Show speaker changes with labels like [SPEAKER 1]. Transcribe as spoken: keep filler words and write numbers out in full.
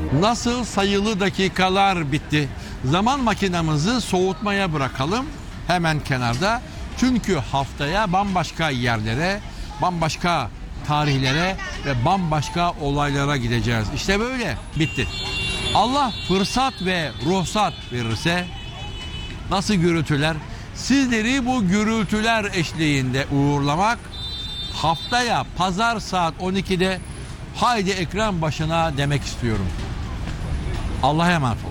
[SPEAKER 1] Nasıl sayılı dakikalar bitti. Zaman makinamızı soğutmaya bırakalım hemen kenarda. Çünkü haftaya bambaşka yerlere, bambaşka tarihlere ve bambaşka olaylara gideceğiz. İşte böyle bitti. Allah fırsat ve ruhsat verirse nasıl gürültüler? Sizleri bu gürültüler eşliğinde uğurlamak, haftaya pazar saat on ikide haydi ekran başına demek istiyorum. Allah'a emanet olun.